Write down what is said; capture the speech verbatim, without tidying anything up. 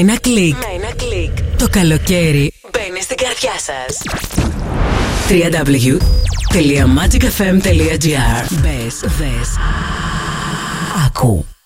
ένα κλικ. Με ένα κλικ. Το καλοκαίρι μπαίνει στην καρδιά σας. double-u double-u double-u τελεία magic f m τελεία g r. Μπες, δες, άκου.